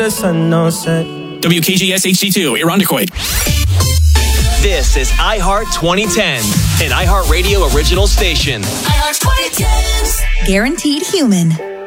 the sun no set. WKGS HD2, Irondequoit. This is iHeart 2010, an iHeartRadio original station. iHeart 2010s. Guaranteed human.